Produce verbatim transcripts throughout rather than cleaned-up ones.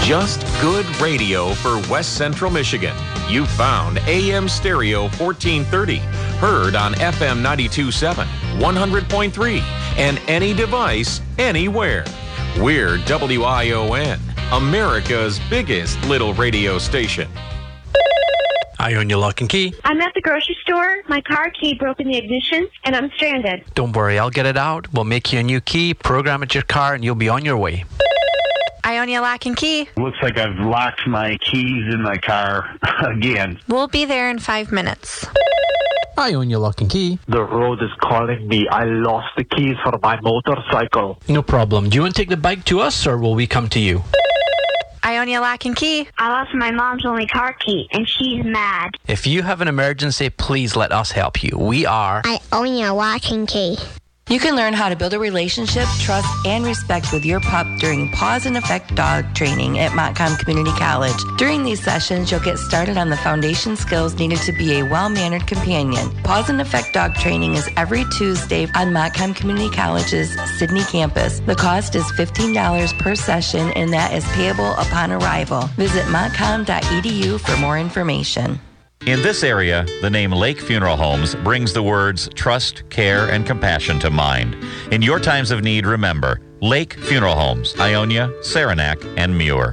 Just good radio for West Central Michigan. You found A M Stereo fourteen thirty, heard on F M ninety-two point seven, one hundred point three, and any device, anywhere. We're W I O N, America's biggest little radio station. Ionia Lock and Key. I'm at the grocery store. My car key broke in the ignition, and I'm stranded. Don't worry, I'll get it out. We'll make you a new key, program it to your car, and you'll be on your way. Ionia Lock and Key. Looks like I've locked my keys in my car again. We'll be there in five minutes. Ionia Lock and Key. The road is calling me. I lost the keys for my motorcycle. No problem. Do you want to take the bike to us, or will we come to you? Ionia Lock and Key. I lost my mom's only car key, and she's mad. If you have an emergency, please let us help you. We are Ionia Lock and Key. You can learn how to build a relationship, trust, and respect with your pup during Pause and Effect Dog Training at Montcalm Community College. During these sessions, you'll get started on the foundation skills needed to be a well-mannered companion. Pause and Effect Dog Training is every Tuesday on Montcalm Community College's Sydney campus. The cost is fifteen dollars per session, and that is payable upon arrival. Visit montcalm dot e d u for more information. In this area, the name Lake Funeral Homes brings the words trust, care, and compassion to mind. In your times of need, remember, Lake Funeral Homes, Ionia, Saranac, and Muir.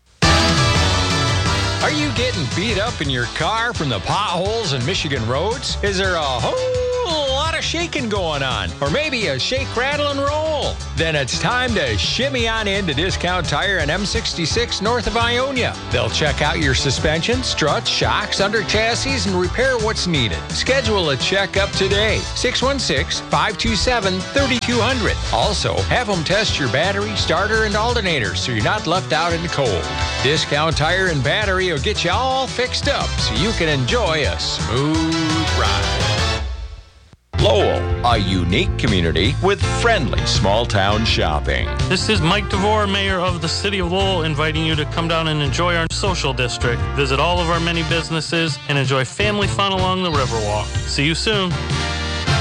Are you getting beat up in your car from the potholes and Michigan roads? Is there a whole lot of shaking going on? Or maybe a shake, rattle, and roll? Then it's time to shimmy on into Discount Tire and M sixty-six north of Ionia. They'll check out your suspension, struts, shocks, under chassis, and repair what's needed. Schedule a checkup today. six one six, five two seven, three two zero zero. Also, have them test your battery, starter, and alternator so you're not left out in the cold. Discount Tire and Battery will get you all fixed up so you can enjoy a smooth ride. Lowell, a unique community with friendly small-town shopping. This is Mike DeVore, Mayor of the City of Lowell, inviting you to come down and enjoy our social district. Visit all of our many businesses and enjoy family fun along the Riverwalk. See you soon.